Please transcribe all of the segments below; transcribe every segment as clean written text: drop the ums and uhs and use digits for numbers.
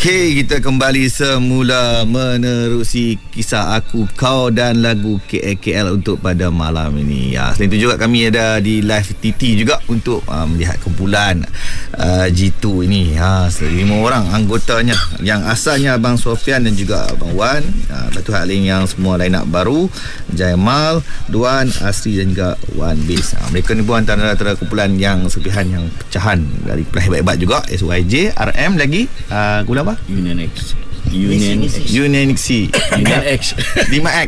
Okey, kita kembali semula menerusi kisah aku, kau dan lagu KL untuk pada malam ini. Selain itu juga kami ada di live TT juga untuk melihat kumpulan G2 ini. 5 orang anggotanya yang asalnya Abang Sofian dan juga Abang Wan, Batu Halim yang semua line up baru, Jaimal, Duan, Asri dan juga Wan Base. Mereka ni pun antara kumpulan yang serpihan yang pecahan dari kumpulan hebat-hebat juga, SYJ, RM lagi, kumpulan apa? Union X. Union X 5X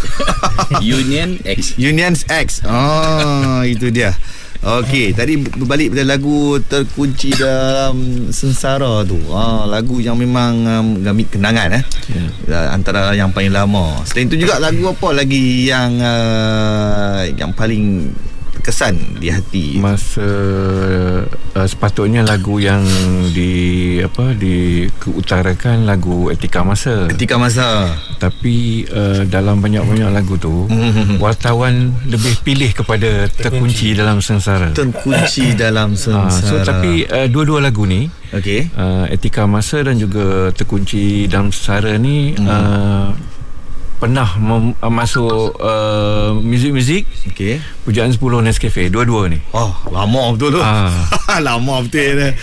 Union X. Itu dia. Okey, tadi berbalik pada lagu Terkunci Dalam Sengsara tu. Lagu yang memang gamit kenangan antara yang paling lama. Selain itu juga lagu apa lagi yang paling kesan di hati masa sepatutnya lagu yang keutarakan lagu Etika Masa, tapi dalam banyak-banyak lagu tu wartawan lebih pilih kepada Terkunci Dalam Sengsara. So tapi dua-dua lagu ni, Etika Masa dan juga Terkunci Dalam Sengsara ni pernah masuk muzik-muzik Pujaan 10 Nescafe, dua-dua ni. Lama betul tu. Lama betul ni.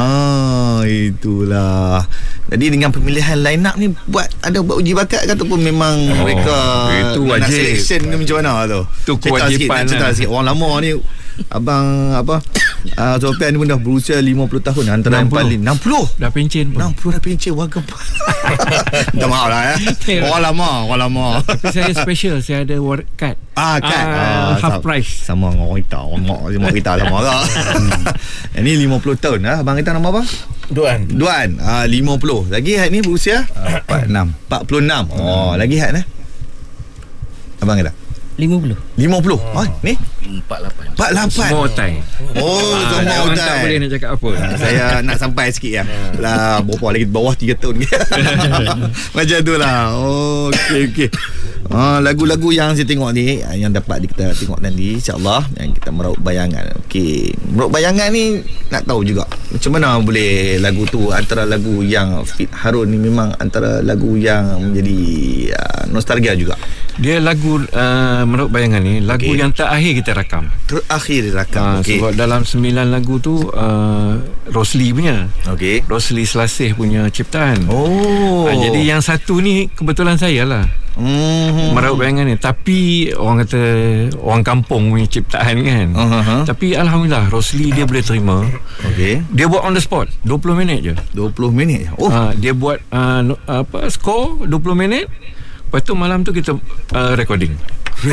Itulah. Jadi dengan pemilihan line up ni buat uji bakat ke ataupun memang mereka itu wajib. Nak selection ni macam mana tu? Tu kewajipan. Cerita sikit. Orang lama ni Abang Sofian ni pun dah berusia 50 tahun, antara 60. Yang paling 60 dah pencen pun. 60 dah pencen, warga minta maaf lah Orang lama. Tapi saya special, saya ada award card. Half price. Sama dengan orang kita. Mak kita sama lah. Ini 50 tahun lah. Abang kita nama apa? Duan. 50. Lagi Had ni berusia 46. Lagi Had ni abang kita 50. Ni 48. Semua time. Semua time. Tak boleh nak cakap apa. Saya nak sampai sikit lah. Berapa lagi bawah 3 tahun. Macam tu lah. Okey. Lagu-lagu yang saya tengok ni, yang dapat kita tengok nanti, insyaAllah, yang kita meraup bayangan. Okey, meraup bayangan ni nak tahu juga macam mana boleh lagu tu, antara lagu yang fit Harun ni memang antara lagu yang menjadi nostalgia juga. Dia lagu meraup bayangan ni lagu yang terakhir kita rakam. Okay. Sebab dalam 9 lagu tu Rosli punya. Rosli Selasih punya ciptaan. Jadi yang satu ni kebetulan saya lah. Meraup bayangan ni, tapi orang kata orang kampung punya ciptaan kan. Tapi alhamdulillah Rosli dia boleh terima. Dia buat on the spot 20 minit je. Dia buat skor 20 minit. Lepas tu malam tu kita recording tu.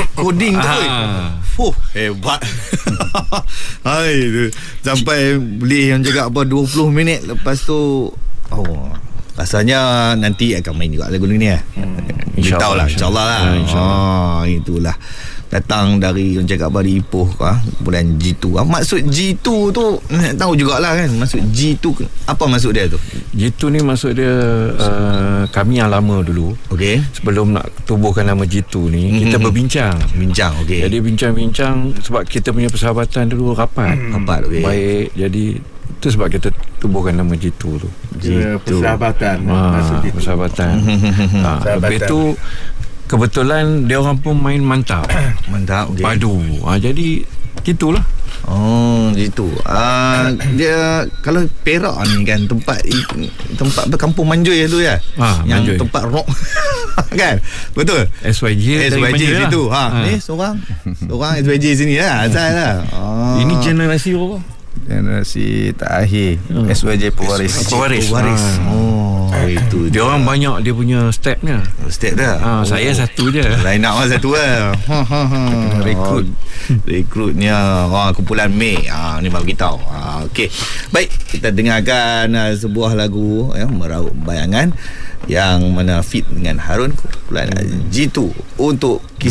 Hebat. Sampai boleh yang jaga 20 minit. Lepas tu rasanya nanti akan main juga lagu ni InsyaAllah lah. Itulah datang dari orang cakap dari Ipoh bulan G2. Maksud G2 tu nak tahu jugalah kan. Maksud G2 apa maksud dia tu? G2 ni maksud dia kami yang lama dulu. Sebelum nak tubuhkan nama G2 ni, kita berbincang. Jadi bincang-bincang sebab kita punya persahabatan dulu rapat. Baik. Jadi itu sebab kita tubuhkan nama G2 tu. Persahabatan. Persahabatan. Lepas tu kebetulan dia orang pun main mantap. Padu. Jadi gitulah. Gitu. Dia kalau Perak ni kan tempat berkampung Manjoy tu ya. Yang Manjoy. Tempat rock kan. Betul. SYJ situ. Ni seorang SYJ sini lah asal lah. Ini generasi apa? Generasi terakhir. SYJ pewaris. Itu dia orang banyak dia punya step dia. Saya satu je. Line up satu lah. Rekrutnya kumpulan Mei. Ni baru kita tahu. Okey. Baik, kita dengarkan sebuah lagu meraup bayangan yang mana fit dengan Harun, kumpulan G2 untuk